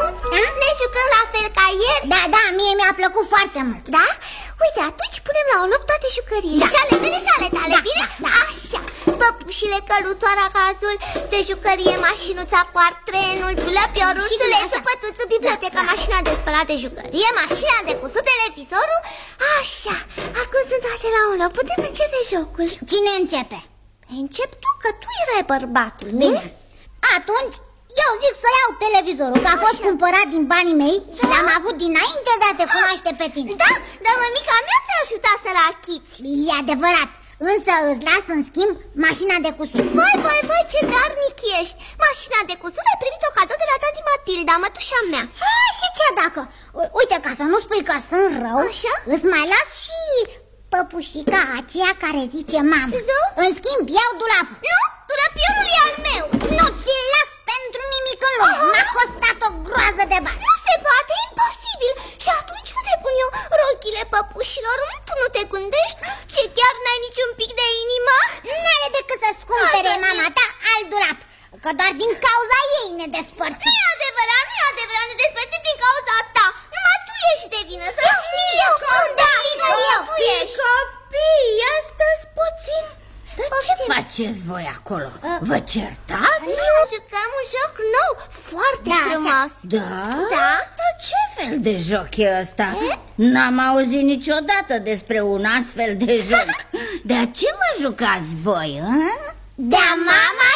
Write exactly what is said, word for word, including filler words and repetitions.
Căluț? Da? Ne jucăm la fel ca ieri? Da, da, mie mi-a plăcut foarte mult. Da? Uite, atunci punem la un loc toate jucăriile. Da. Și ale mele și ale tale, da, bine? Da, da. Așa. Păpușile, căluțoara, cazul, de jucărie, mașinuța cu ar, trenul, dulăpioruțule, țupătuțul, biblioteca, da. Mașina de spălat de jucărie, mașina de cusut, televizorul. Așa. Acum sunt toate la un loc. Putem începe jocul. Cine începe? Încep tu, că tu erai bărbatul, nu? Bine. Atunci eu zic să iau televizorul, că a fost cumpărat din banii mei, da. Și l-am avut dinainte de a te cunoaște pe tine. Da, dar mămica mea ți-a ajutat să-l achiți. E adevărat, însă îți las în schimb mașina de cusut. Vai, vai, vai, ce darnic ești. Mașina de cusut ai primit-o cadou de la tanti Matilda, mătușa mea. A, și ce dacă? Uite, ca să nu spui că sunt rău, așa? Îți mai las și păpușica aceea care zice mama. Zău? În schimb, iau dulapul. Nu, dulapiorul e al meu. Nu, ți-l las pentru nimic în lume. M-a costat o groază de bani. Nu se poate, e imposibil. Și atunci unde pun eu rochile păpușilor? Tu nu te gândești? Ce, chiar n-ai niciun pic de inimă? N-are decât să-ți cumpere mama ta alt dulap, că doar din cauza ei ne despărțim. Nu e adevărat, nu e adevărat, ne despărțim din cauza ta. Numai tu ești de vină, să știi. Eu sunt de vină, eu. Tu ești. Copii, ia stați puțin. Dar ce Poftim. faceți voi acolo? Vă certați? Nu, jucăm un joc nou, foarte Da, frumos. Da? Da? Dar ce fel de joc e ăsta? N-am auzit niciodată despre un astfel de joc. De ce vă jucați voi, hă? De-a mama